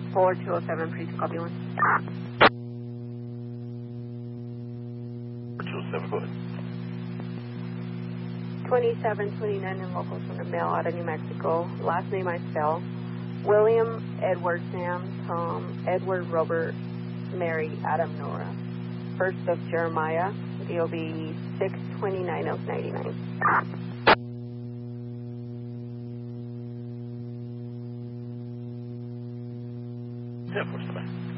Polar 207, please copy 1. 207, go ahead. 2729 in locals from the mail out of New Mexico. Last name I spell. William, Edward, Sam, Tom, Edward, Robert, Mary, Adam, Nora. 1st of Jeremiah, DOB 629 of 99. Yeah, of course, bye.